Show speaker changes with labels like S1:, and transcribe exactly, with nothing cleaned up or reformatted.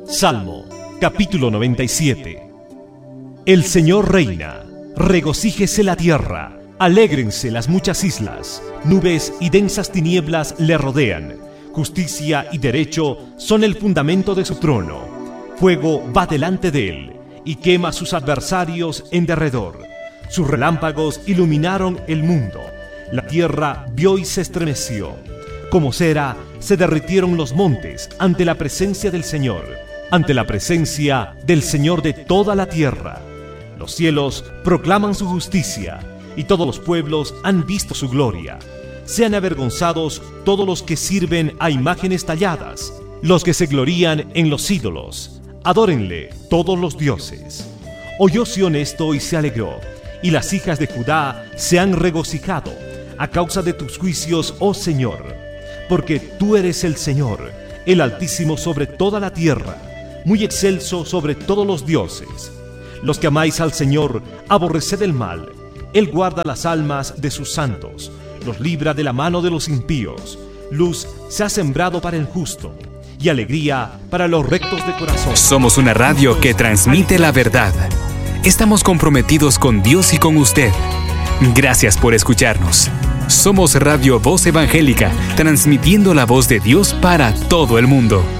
S1: Salmo, capítulo noventa y siete. El Señor reina, regocíjese la tierra, alégrense las muchas islas, nubes y densas tinieblas le rodean, justicia y derecho son el fundamento de su trono, fuego va delante de él, y quema a sus adversarios en derredor. Sus relámpagos iluminaron el mundo, la tierra vio y se estremeció. Como cera, se derritieron los montes ante la presencia del Señor, ante la presencia del Señor de toda la tierra. Los cielos proclaman su justicia, y todos los pueblos han visto su gloria. Sean avergonzados todos los que sirven a imágenes talladas, los que se glorían en los ídolos. Adórenle todos los dioses. Oyó Sión esto y se alegró, y las hijas de Judá se han regocijado a causa de tus juicios, oh Señor. Porque tú eres el Señor, el Altísimo sobre toda la tierra, muy excelso sobre todos los dioses. Los que amáis al Señor, aborreced el mal. Él guarda las almas de sus santos, los libra de la mano de los impíos. Luz se ha sembrado para el justo, y alegría para los rectos de corazón.
S2: Somos una radio que transmite la verdad. Estamos comprometidos con Dios y con usted. Gracias por escucharnos. Somos Radio Voz Evangélica, transmitiendo la voz de Dios para todo el mundo.